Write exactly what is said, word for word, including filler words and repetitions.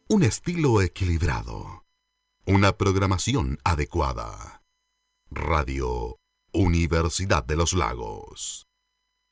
Un estilo equilibrado. Una programación adecuada. Radio Universidad de los Lagos.